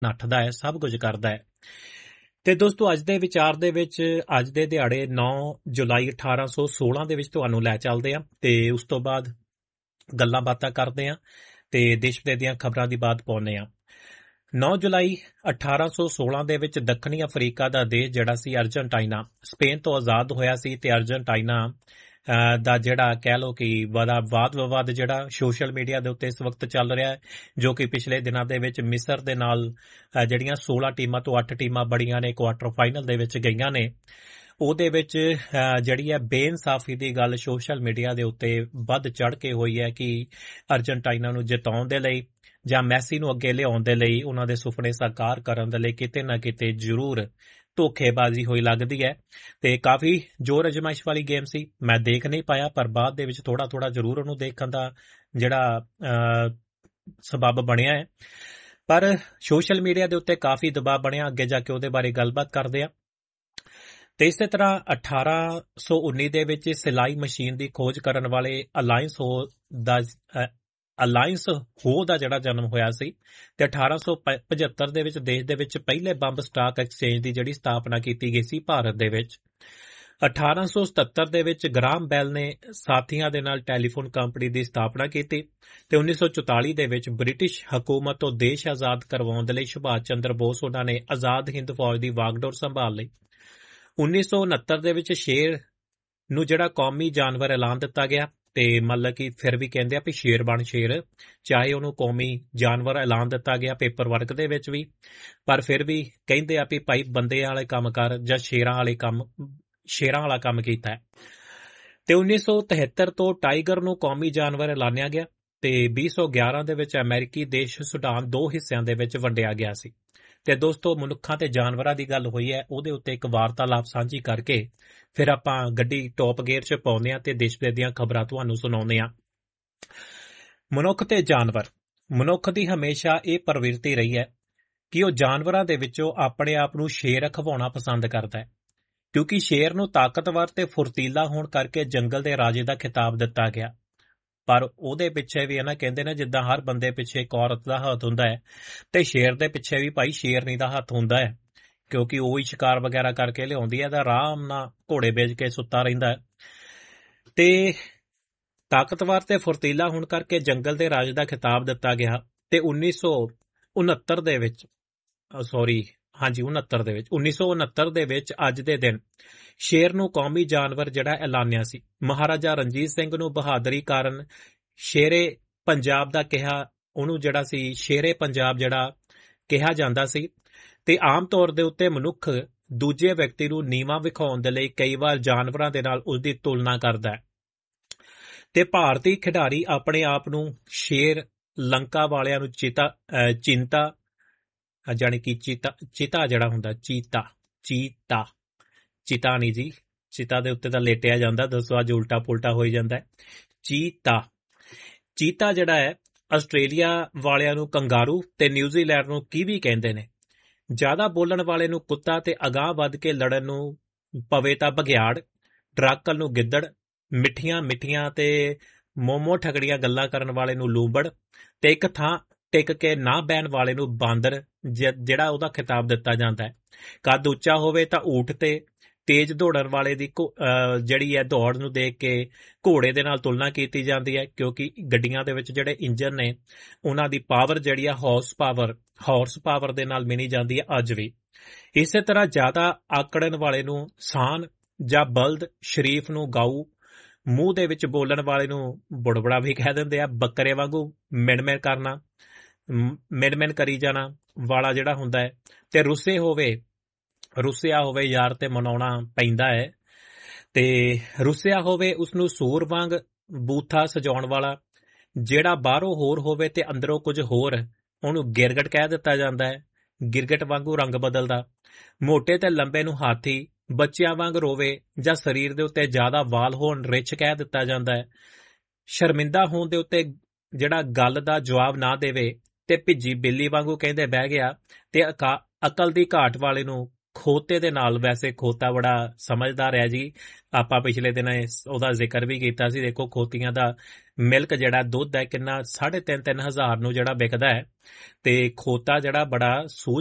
ਨੱਠਦਾ ਹੈ, ਸਭ ਕੁਝ ਕਰਦਾ ਹੈ। ਤੇ ਦੋਸਤੋ, ਅੱਜ ਦੇ ਵਿਚਾਰ ਦੇ ਵਿੱਚ ਅੱਜ ਦੇ ਦਿਹਾੜੇ 9 ਜੁਲਾਈ 1816 ਦੇ ਵਿੱਚ ਤੁਹਾਨੂੰ ਲੈ ਚੱਲਦੇ ਆ ਤੇ ਉਸ ਤੋਂ ਬਾਅਦ ਗੱਲਾਂ ਬਾਤਾਂ ਕਰਦੇ ਆ ਤੇ ਦੇਸ਼ ਵਿਦੇਸ਼ ਦੀਆਂ ਖਬਰਾਂ ਦੀ ਬਾਤ ਪਾਉਂਦੇ ਆ। 9 ਜੁਲਾਈ 1816 ਦੇ ਵਿੱਚ ਦੱਖਣੀ ਅਫਰੀਕਾ ਦਾ ਦੇਸ਼ ਜਿਹੜਾ ਸੀ ਅਰਜਨਟਾਈਨਾ ਸਪੇਨ ਤੋਂ ਆਜ਼ਾਦ ਹੋਇਆ ਸੀ ਤੇ ਅਰਜਨਟਾਈਨਾ ਦਾ ਜਿਹੜਾ ਕਹਿ ਲਓ ਕਿ ਵਾਦ ਵਿਵਾਦ ਜਿਹੜਾ ਸੋਸ਼ਲ ਮੀਡੀਆ ਦੇ ਉੱਤੇ ਇਸ ਵਕਤ ਚੱਲ ਰਿਹਾ ਹੈ, ਜੋ ਕਿ ਪਿਛਲੇ ਦਿਨਾਂ ਦੇ ਵਿੱਚ ਮਿਸਰ ਦੇ ਨਾਲ ਜਿਹੜੀਆਂ 16 ਟੀਮਾਂ ਤੋਂ 8 ਟੀਮਾਂ ਬੜੀਆਂ ਨੇ ਕੁਆਟਰ ਫਾਈਨਲ ਦੇ ਵਿੱਚ ਗਈਆਂ ਨੇ, ਉਹਦੇ ਵਿੱਚ ਜਿਹੜੀ ਹੈ ਬੇਇਨਸਾਫੀ ਦੀ ਗੱਲ ਸੋਸ਼ਲ ਮੀਡੀਆ ਦੇ ਉੱਤੇ ਵੱਧ ਚੜ੍ਹ ਕੇ ਹੋਈ ਹੈ ਕਿ ਅਰਜਨਟਾਈਨਾ ਨੂੰ ਜਿਤਾਉਣ ਦੇ ਲਈ ਜਾਂ ਮੈਸੀ ਨੂੰ ਅੱਗੇ ਲਿਆਉਣ ਦੇ ਲਈ, ਉਹਨਾਂ ਦੇ ਸੁਪਨੇ ਸਾਕਾਰ ਕਰਨ ਦੇ ਲਈ ਕਿਤੇ ਨਾ ਕਿਤੇ ਜ਼ਰੂਰ ਧੋਖੇਬਾਜ਼ੀ ਹੋਈ ਲੱਗਦੀ ਹੈ। ਤੇ ਕਾਫੀ ਜ਼ੋਰ ਅਜਮਾਇਸ਼ ਵਾਲੀ ਗੇਮ ਸੀ, ਮੈਂ ਦੇਖ ਨਹੀਂ ਪਾਇਆ, ਪਰ ਬਾਅਦ ਦੇ ਵਿੱਚ ਥੋੜਾ ਜ਼ਰੂਰ ਉਹਨੂੰ ਦੇਖਣ ਦਾ ਜਿਹੜਾ ਸਬੱਬ ਬਣਿਆ ਹੈ। ਪਰ ਸੋਸ਼ਲ ਮੀਡੀਆ ਦੇ ਉੱਤੇ ਕਾਫੀ ਦਬਾਅ ਬਣਿਆ, ਅੱਗੇ ਜਾ ਕੇ ਉਹਦੇ ਬਾਰੇ ਗੱਲਬਾਤ ਕਰਦੇ ਆ। ਤੇ ਇਸੇ ਤਰ੍ਹਾਂ 1819 ਦੇ ਵਿੱਚ ਸਿਲਾਈ ਮਸ਼ੀਨ ਦੀ ਖੋਜ ਕਰਨ ਵਾਲੇ ਅਲਾਇੰਸ ਹੋ ਦਾ ਜਿਹੜਾ ਜਨਮ ਹੋਇਆ ਸੀ ਤੇ 1875 ਦੇ ਵਿੱਚ ਦੇਸ਼ ਦੇ ਵਿੱਚ ਪਹਿਲੇ ਬੰਬ ਸਟਾਕ ਐਕਸਚੇਂਜ ਦੀ ਜਿਹੜੀ ਸਥਾਪਨਾ ਕੀਤੀ ਗਈ ਸੀ ਭਾਰਤ ਦੇ ਵਿੱਚ। 1877 ਦੇ ਵਿੱਚ ਗ੍ਰਾਹਮ ਬੈਲ ਨੇ ਸਾਥੀਆਂ ਦੇ ਨਾਲ ਟੈਲੀਫੋਨ ਕੰਪਨੀ ਦੀ ਸਥਾਪਨਾ ਕੀਤੀ ਤੇ 1944 ਦੇ ਵਿੱਚ ਬ੍ਰਿਟਿਸ਼ ਹਕੂਮਤ ਤੋਂ ਦੇਸ਼ ਆਜ਼ਾਦ ਕਰਵਾਉਣ ਦੇ ਲਈ ਸੁਭਾਸ਼ ਚੰਦਰ ਬੋਸ ਉਹਨਾਂ ਨੇ ਆਜ਼ਾਦ ਹਿੰਦ ਫੌਜ ਦੀ ਵਾਗਡੋਰ ਸੰਭਾਲ ਲਈ। 1969 ਦੇ ਵਿੱਚ ਸ਼ੇਰ ਨੂੰ ਜਿਹੜਾ ਕੌਮੀ ਜਾਨਵਰ ਐਲਾਨ ਦਿੱਤਾ ਗਿਆ ਤੇ ਮਤਲਬ ਕਿ ਫਿਰ ਵੀ ਕਹਿੰਦੇ ਆ ਵੀ ਸ਼ੇਰ ਬਣ ਸ਼ੇਰ, ਚਾਹੇ ਉਹਨੂੰ ਕੌਮੀ ਜਾਨਵਰ ਐਲਾਨ ਦਿੱਤਾ ਗਿਆ ਪੇਪਰ ਵਰਕ ਦੇ ਵਿੱਚ ਵੀ, ਪਰ ਫਿਰ ਵੀ ਕਹਿੰਦੇ ਆ ਵੀ ਭਾਈ ਬੰਦੇ ਵਾਲੇ ਕੰਮ ਕਰ ਜਾਂ ਸ਼ੇਰਾਂ ਵਾਲਾ ਕੰਮ ਕੀਤਾ। ਤੇ 1973 ਤੋਂ ਟਾਈਗਰ ਨੂੰ ਕੌਮੀ ਜਾਨਵਰ ਐਲਾਨਿਆ ਗਿਆ ਤੇ 2011 ਦੇ ਵਿੱਚ ਅਮਰੀਕੀ ਦੇਸ਼ ਸੁਡਾਨ 2 ਹਿੱਸਿਆਂ ਦੇ ਵਿੱਚ ਵੰਡਿਆ ਗਿਆ ਸੀ। ਤੇ ਦੋਸਤੋ, ਮਨੁੱਖਾਂ ਤੇ ਜਾਨਵਰਾਂ ਦੀ ਗੱਲ ਹੋਈ ਹੈ, ਉਹਦੇ ਉੱਤੇ ਇੱਕ ਵਾਰਤਾਲਾਪ ਸਾਂਝੀ ਕਰਕੇ ਫਿਰ ਆਪਾਂ ਗੱਡੀ ਟੌਪ ਗੇਅਰ 'ਚ ਪਾਉਂਦੇ ਹਾਂ ਤੇ ਦੇਸ਼ ਵਿਦੇਸ਼ ਦੀਆਂ ਖਬਰਾਂ ਤੁਹਾਨੂੰ ਸੁਣਾਉਂਦੇ ਹਾਂ। ਮਨੁੱਖ ਤੇ ਜਾਨਵਰ। ਮਨੁੱਖ ਦੀ ਹਮੇਸ਼ਾ ਇਹ ਪ੍ਰਵਿਰਤੀ ਰਹੀ ਹੈ ਕਿ ਉਹ ਜਾਨਵਰਾਂ ਦੇ ਵਿੱਚੋਂ ਆਪਣੇ ਆਪ ਨੂੰ ਸ਼ੇਰ ਅਖਵਾਉਣਾ ਪਸੰਦ ਕਰਦਾ ਹੈ, ਕਿਉਂਕਿ ਸ਼ੇਰ ਨੂੰ ਤਾਕਤਵਰ ਤੇ ਫੁਰਤੀਲਾ ਹੋਣ ਕਰਕੇ ਜੰਗਲ ਦੇ ਰਾਜੇ ਦਾ ਖਿਤਾਬ ਦਿੱਤਾ ਗਿਆ। ਪਰ ਉਹਦੇ ਪਿੱਛੇ ਵੀ ਕਹਿੰਦੇ ਨੇ ਜਿੱਦਾਂ ਹਰ ਬੰਦੇ ਪਿੱਛੇ ਇੱਕ ਔਰਤ ਦਾ ਹੱਥ ਹੁੰਦਾ ਹੈ ਤੇ ਸ਼ੇਰ ਦੇ ਪਿੱਛੇ ਵੀ ਭਾਈ ਸ਼ੇਰਨੀ ਦਾ ਹੱਥ ਹੁੰਦਾ ਹੈ, ਕਿਉਂਕਿ ਉਹ ਹੀ ਸ਼ਿਕਾਰ ਵਗੈਰਾ ਕਰਕੇ ਲਿਆਉਂਦੀ ਹੈ ਤਾਂ ਆਰਾਮ ਨਾਲ ਘੋੜੇ ਵੇਚ ਕੇ ਸੁੱਤਾ ਰਹਿੰਦਾ ਹੈ। ਤੇ ਤਾਕਤਵਰ ਤੇ ਫੁਰਤੀਲਾ ਹੋਣ ਕਰਕੇ ਜੰਗਲ ਦੇ ਰਾਜੇ ਦਾ ਖਿਤਾਬ ਦਿੱਤਾ ਗਿਆ ਤੇ 1969 ਦੇ ਵਿੱਚ ਅੱਜ ਦੇ ਦਿਨ ਸ਼ੇਰ ਨੂੰ ਕੌਮੀ ਜਾਨਵਰ ਜਿਹੜਾ ਐਲਾਨਿਆ ਸੀ। ਮਹਾਰਾਜਾ ਰਣਜੀਤ ਸਿੰਘ ਨੂੰ ਬਹਾਦਰੀ ਕਾਰਨ ਸ਼ੇਰੇ ਪੰਜਾਬ ਦਾ ਕਿਹਾ, ਉਹਨੂੰ ਜਿਹੜਾ ਸੀ ਸ਼ੇਰੇ ਪੰਜਾਬ ਜਿਹੜਾ ਕਿਹਾ ਜਾਂਦਾ ਸੀ। ਤੇ ਆਮ ਤੌਰ ਦੇ ਉੱਤੇ ਮਨੁੱਖ ਦੂਜੇ ਵਿਅਕਤੀ ਨੂੰ ਨੀਵਾਂ ਵਿਖਾਉਣ ਦੇ ਲਈ ਕਈ ਵਾਰ ਜਾਨਵਰਾਂ ਦੇ ਨਾਲ ਉਸਦੀ ਤੁਲਨਾ ਕਰਦਾ ਹੈ। ਤੇ ਭਾਰਤੀ ਖਿਡਾਰੀ ਆਪਣੇ ਆਪ ਨੂੰ ਸ਼ੇਰ, ਲੰਕਾ ਵਾਲਿਆਂ ਨੂੰ ਚੀਤਾ ਜਿਹੜਾ ਹੁੰਦਾ ਚੀਤਾ ਨਹੀਂ ਜੀ, ਚੀਤਾ ਦੇ ਉੱਤੇ ਤਾਂ ਲੇਟਿਆ ਜਾਂਦਾ, ਦੱਸੋ ਅੱਜ ਉਲਟਾ ਪੁਲਟਾ ਹੋਈ ਜਾਂਦਾ। ਚੀਤਾ ਜਿਹੜਾ ਹੈ ਆਸਟ੍ਰੇਲੀਆ ਵਾਲਿਆਂ ਨੂੰ ਕੰਗਾਰੂ ਤੇ ਨਿਊਜ਼ੀਲੈਂਡ ਨੂੰ ਕੀਵੀ ਕਹਿੰਦੇ ਨੇ। ਜ਼ਿਆਦਾ ਬੋਲਣ ਵਾਲੇ ਨੂੰ ਕੁੱਤਾ ਤੇ ਅਗਾਂਹ ਵੱਧ ਕੇ ਲੜਨ ਨੂੰ ਪਵੇ ਤਾਂ ਬਘਿਆੜ, ਡਰਾਕਲ ਨੂੰ ਗਿੱਦੜ, ਮਿੱਠੀਆਂ ਤੇ ਮੋਮੋ ਠਗੜੀਆਂ ਗੱਲਾਂ ਕਰਨ ਵਾਲੇ ਨੂੰ ਲੂੰਬੜ ਤੇ ਇੱਕ ਥਾਂ ਟਿਕ ਕੇ ਨਾ ਬਹਿਣ ਵਾਲੇ ਨੂੰ ਬਾਂਦਰ ਜਿਹੜਾ ਉਹਦਾ ਖਿਤਾਬ ਦਿੱਤਾ ਜਾਂਦਾ ਹੈ। ਕੱਦ ਉੱਚਾ ਹੋਵੇ ਤਾਂ ਊਠ ਤੇ ਤੇਜ਼ ਦੌੜਨ ਵਾਲੇ ਦੀ ਜਿਹੜੀ ਹੈ ਦੌੜ ਨੂੰ ਦੇਖ ਕੇ ਘੋੜੇ ਦੇ ਨਾਲ ਤੁਲਨਾ ਕੀਤੀ ਜਾਂਦੀ ਹੈ, ਕਿਉਂਕਿ ਗੱਡੀਆਂ ਦੇ ਵਿੱਚ ਜਿਹੜੇ ਇੰਜਨ ਨੇ ਉਹਨਾਂ ਦੀ ਪਾਵਰ ਜਿਹੜੀ ਆ ਹਾਰਸ ਪਾਵਰ ਦੇ ਨਾਲ ਮਿਣੀ ਜਾਂਦੀ ਹੈ ਅੱਜ ਵੀ। ਇਸੇ ਤਰ੍ਹਾਂ ਜ਼ਿਆਦਾ ਆਕੜਨ ਵਾਲੇ ਨੂੰ ਸਾਨ ਜਾਂ ਬਲਦ, ਸ਼ਰੀਫ ਨੂੰ ਗਾਊ, ਮੂੰਹ ਦੇ ਵਿੱਚ ਬੋਲਣ ਵਾਲੇ ਨੂੰ ਬੁੜਬੜਾ ਵੀ ਕਹਿ ਦਿੰਦੇ ਆ। ਬੱਕਰੇ ਵਾਂਗੂ ਮਿਣ ਕਰੀ ਜਾਣਾ ਵਾਲਾ ਜਿਹੜਾ ਹੁੰਦਾ ਹੈ ਤੇ ਰੁੱਸਿਆ ਹੋਵੇ ਯਾਰ ਤੇ ਮਨਾਉਣਾ ਪੈਂਦਾ ਹੈ। ਤੇ ਰੁੱਸਿਆ ਹੋਵੇ ਉਸਨੂੰ ਸੂਰ ਵਾਂਗ ਬੂਥਾ ਸਜਾਉਣ ਵਾਲਾ, ਜਿਹੜਾ ਬਾਹਰੋਂ ਹੋਰ ਹੋਵੇ ਤੇ ਅੰਦਰੋਂ ਕੁਝ ਹੋਰ, ਉਹਨੂੰ ਗਿਰਗਟ ਕਹਿ ਦਿੱਤਾ ਜਾਂਦਾ ਹੈ। ਗਿਰਗਟ ਵਾਂਗੂ ਰੰਗ ਬਦਲਦਾ। ਮੋਟੇ ਤੇ ਲੰਬੇ ਨੂੰ ਹਾਥੀ, ਬੱਚਿਆਂ ਵਾਂਗ ਰੋਵੇ ਜਾਂ ਸਰੀਰ ਦੇ ਉੱਤੇ ਜ਼ਿਆਦਾ ਵਾਲ ਹੋਣ ਰਿੱਛ ਕਹਿ ਦਿੱਤਾ ਜਾਂਦਾ ਹੈ। ਸ਼ਰਮਿੰਦਾ ਹੋਣ ਦੇ ਉੱਤੇ ਜਿਹੜਾ ਗੱਲ ਦਾ ਜਵਾਬ ਨਾ ਦੇਵੇ ਤੇ ਭਿੱਜੀ ਬਿੱਲੀ ਵਾਂਗੂ ਕਹਿੰਦੇ ਬਹਿ ਗਿਆ ਤੇ ਅਕਲ ਦੀ ਘਾਟ ਵਾਲੇ ਨੂੰ ਖੋਤੇ ਦੇ ਨਾਲ। ਵੈਸੇ ਖੋਤਾ ਬੜਾ ਸਮਝਦਾਰ ਹੈ ਜੀ, ਆਪਾਂ ਪਿਛਲੇ ਦਿਨ ਉਹਦਾ ਜ਼ਿਕਰ ਵੀ ਕੀਤਾ ਸੀ। ਦੇਖੋ ਖੋਤੀਆਂ ਦਾ ਮਿਲਕ ਜਿਹੜਾ ਦੁੱਧ ਹੈ ਕਿੰਨਾ 3.5-3 ਹਜ਼ਾਰ ਨੂੰ ਜਿਹੜਾ ਵਿਕਦਾ ਹੈ, ਤੇ ਖੋਤਾ ਜਿਹੜਾ ਬੜਾ ਸੂਝ